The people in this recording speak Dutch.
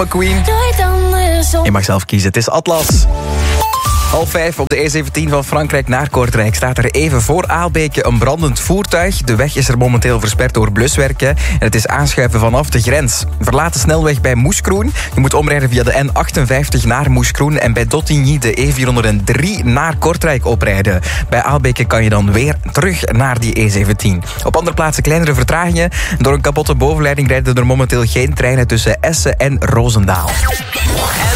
McQueen. Je mag zelf kiezen, het is Atlas. 5:30 op de E17 van Frankrijk naar Kortrijk staat er even voor Aalbeke een brandend voertuig. De weg is er momenteel versperd door bluswerken en het is aanschuiven vanaf de grens. Verlaat de snelweg bij Moeskroen. Je moet omrijden via de N58 naar Moeskroen en bij Dottigny de E403 naar Kortrijk oprijden. Bij Aalbeke kan je dan weer terug naar die E17. Op andere plaatsen kleinere vertragingen. Door een kapotte bovenleiding rijden er momenteel geen treinen tussen Essen en Roosendaal.